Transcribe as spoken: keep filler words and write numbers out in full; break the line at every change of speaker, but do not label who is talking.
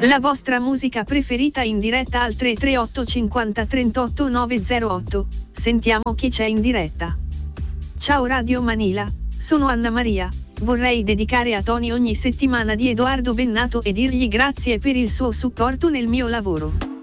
La vostra musica preferita in diretta al tre tre otto cinquanta trentotto nove zero otto. Sentiamo chi c'è in diretta. Ciao Radio Manila, sono Anna Maria. Vorrei dedicare a Tony ogni settimana di Edoardo Bennato e dirgli grazie per il suo supporto nel mio lavoro.